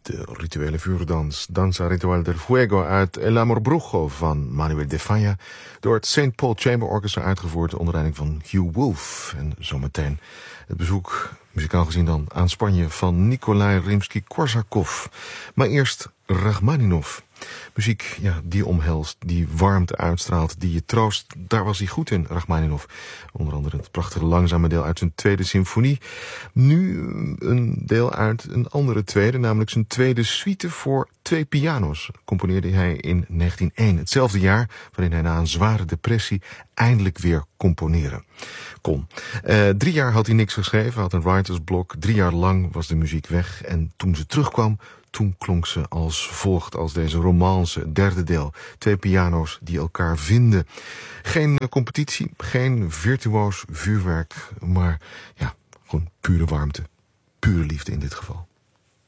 De rituele vuurdans, Danza Ritual del Fuego uit El Amor Brujo van Manuel de Falla, door het St. Paul Chamber Orchestra uitgevoerd onder leiding van Hugh Wolf. En zometeen het bezoek, muzikaal gezien dan, aan Spanje van Nikolai Rimsky-Korsakov. Maar eerst Rachmaninov. Muziek die omhelst, die warmte uitstraalt, die je troost. Daar was hij goed in, Rachmaninov. Onder andere het prachtige langzame deel uit zijn tweede symfonie. Nu een deel uit een andere tweede, namelijk zijn tweede suite voor 2 piano's. Componeerde hij in 1901, hetzelfde jaar waarin hij na een zware depressie eindelijk weer componeren kon. 3 jaar had hij niks geschreven, had een writersblok. 3 jaar lang was de muziek weg en toen ze terugkwam, toen klonk ze als volgt, als deze romance, het derde deel. 2 piano's die elkaar vinden. Geen competitie, geen virtuoos vuurwerk, maar gewoon pure warmte, pure liefde in dit geval.